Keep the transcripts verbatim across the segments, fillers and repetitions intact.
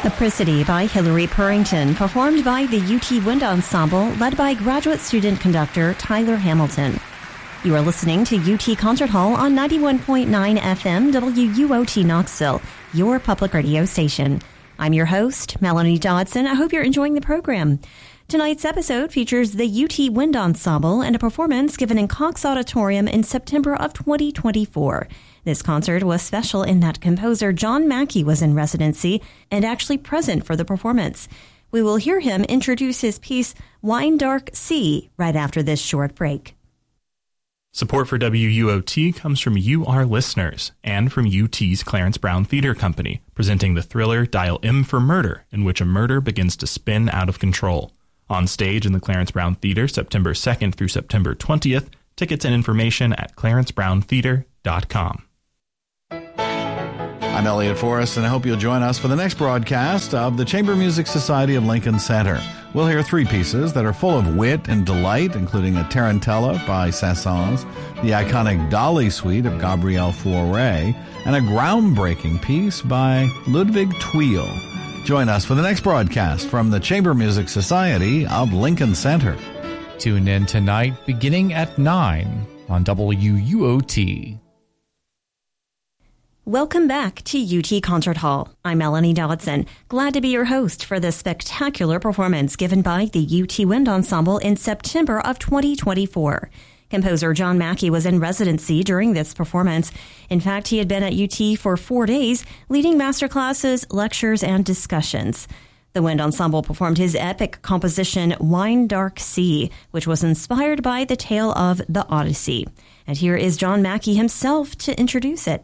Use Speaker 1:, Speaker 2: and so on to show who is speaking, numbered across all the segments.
Speaker 1: Apricity by Hilary Purrington, performed by the U T Wind Ensemble, led by graduate student conductor Tyler Hamilton. You are listening to U T Concert Hall on ninety-one point nine F M W U O T Knoxville, your public radio station. I'm your host, Melanie Dodson. I hope you're enjoying the program. Tonight's episode features the U T Wind Ensemble and a performance given in Cox Auditorium in September of twenty twenty-four. This concert was special in that composer John Mackey was in residency and actually present for the performance. We will hear him introduce his piece, Wine Dark Sea, right after this short break.
Speaker 2: Support for W U O T comes from you, our listeners, and from U T's Clarence Brown Theater Company, presenting the thriller Dial M for Murder, in which a murder begins to spin out of control. On stage in the Clarence Brown Theater, September second through September twentieth. Tickets and information at clarence brown theater dot com.
Speaker 3: I'm Elliot Forrest, and I hope you'll join us for the next broadcast of the Chamber Music Society of Lincoln Center. We'll hear three pieces that are full of wit and delight, including a Tarantella by Saint-Saëns, the iconic Dolly Suite of Gabriel Fauré, and a groundbreaking piece by Ludwig Thuil. Join us for the next broadcast from the Chamber Music Society of Lincoln Center.
Speaker 4: Tune in tonight beginning at nine on W U O T.
Speaker 1: Welcome back to U T Concert Hall. I'm Melanie Dodson, glad to be your host for this spectacular performance given by the U T Wind Ensemble in September of twenty twenty-four. Composer John Mackey was in residency during this performance. In fact, he had been at U T for four days, leading masterclasses, lectures, and discussions. The Wind Ensemble performed his epic composition, Wine Dark Sea, which was inspired by the tale of the Odyssey. And here is John Mackey himself to introduce it.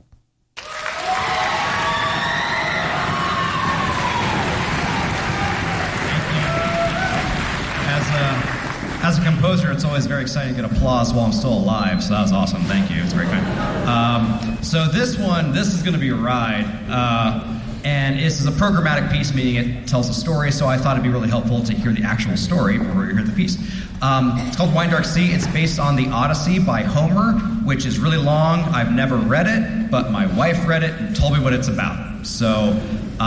Speaker 5: As a composer, it's always very exciting to get applause while I'm still alive, so that was awesome. Thank you. It's very kind. Um, so this one, this is going to be a ride, uh, and this is a programmatic piece, meaning it tells a story, so I thought it'd be really helpful to hear the actual story before you hear the piece. Um, it's called Wine Dark Sea. It's based on the Odyssey by Homer, which is really long. I've never read it, but my wife read it and told me what it's about. So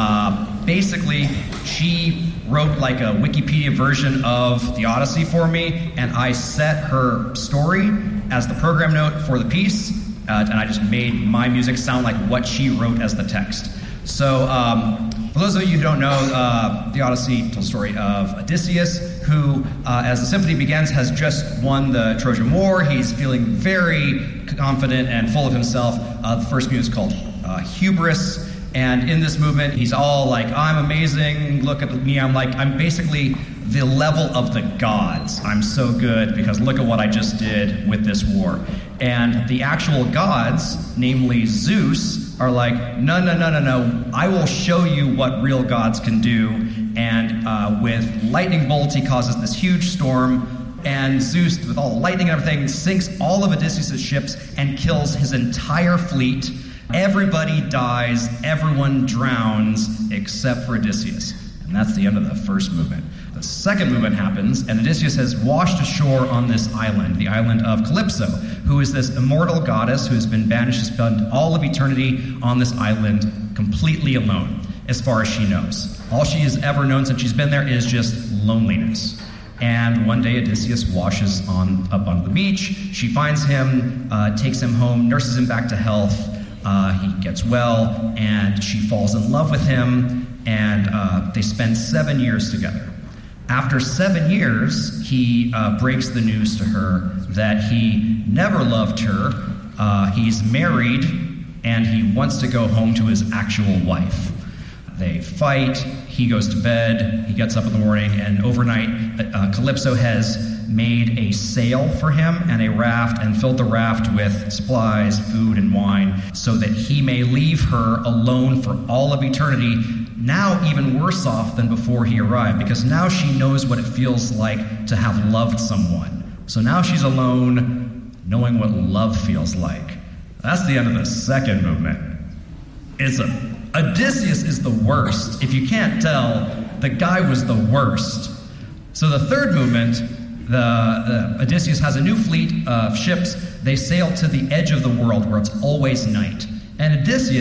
Speaker 5: uh, basically, she wrote like a Wikipedia version of the Odyssey for me, and I set her story as the program note for the piece, uh, and I just made my music sound like what she wrote as the text. So um, for those of you who don't know, uh, the Odyssey tells the story of Odysseus, who, uh, as the symphony begins, has just won the Trojan War. He's feeling very confident and full of himself. Uh, the first movement is called uh, Hubris. And in this movement, he's all like, I'm amazing, look at me, I'm like, I'm basically the level of the gods. I'm so good because look at what I just did with this war. And the actual gods, namely Zeus, are like, no, no, no, no, no, I will show you what real gods can do. And uh, with lightning bolts, he causes this huge storm. And Zeus, with all the lightning and everything, sinks all of Odysseus' ships and kills his entire fleet. Everybody dies, everyone drowns, except for Odysseus. And that's the end of the first movement. The second movement happens, and Odysseus has washed ashore on this island, the island of Calypso, who is this immortal goddess who has been banished to spend all of eternity on this island completely alone, as far as she knows. All she has ever known since she's been there is just loneliness. And one day Odysseus washes on up on the beach. She finds him, uh, takes him home, nurses him back to health. Uh, he gets well, and she falls in love with him, and uh, they spend seven years together. After seven years, he uh, breaks the news to her that he never loved her, uh, he's married, and he wants to go home to his actual wife. They fight, he goes to bed, he gets up in the morning, and overnight, uh, Calypso has made a sail for him and a raft and filled the raft with supplies, food, and wine so that he may leave her alone for all of eternity, now even worse off than before he arrived, because now she knows what it feels like to have loved someone. So now she's alone, knowing what love feels like. That's the end of the second movement. It's a Odysseus is the worst. If you can't tell, the guy was the worst. So the third movement, the, the Odysseus has a new fleet of ships. They sail to the edge of the world where it's always night. And Odysseus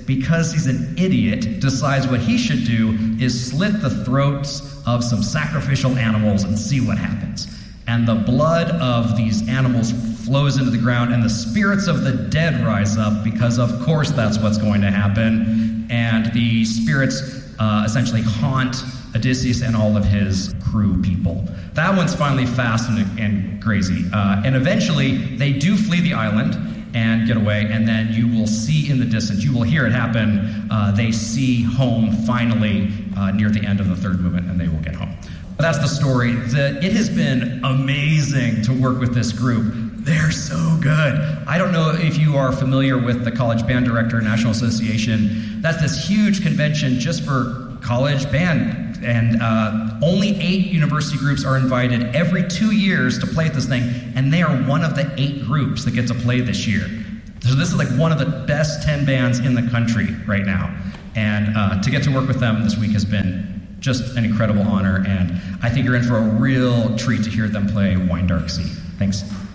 Speaker 5: because he's an idiot, decides what he should do is slit the throats of some sacrificial animals and see what happens. And the blood of these animals flows into the ground, and the spirits of the dead rise up, because of course that's what's going to happen. And the spirits uh, essentially haunt Odysseus and all of his crew people. That one's finally fast and, and crazy. Uh, and eventually, they do flee the island and get away, and then you will see in the distance, you will hear it happen, uh, they see home finally uh, near the end of the third movement, and they will get home. That's the story. The, it has been amazing to work with this group. They're so good. I don't know if you are familiar with the College Band Director National Association. That's this huge convention just for college band, and uh, only eight university groups are invited every two years to play at this thing, and they are one of the eight groups that get to play this year. So this is like one of the best ten bands in the country right now, and uh, to get to work with them this week has been just an incredible honor, and I think you're in for a real treat to hear them play Wine Dark Sea. Thanks.